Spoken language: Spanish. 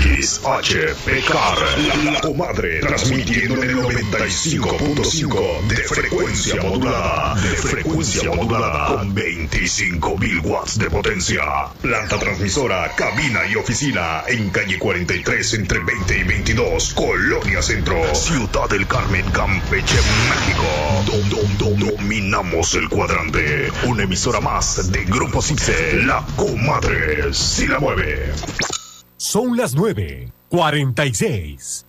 XHPCAR, la comadre, transmitiendo en el 95.5 de frecuencia modulada, con 25.000 watts de potencia. Planta transmisora, cabina y oficina en calle 43 entre 20 y 22, Colonia Centro, Ciudad del Carmen, Campeche, México. Dominamos el cuadrante. Una emisora más de Grupo Cipse, la comadre, si la mueve. Son las 9:46.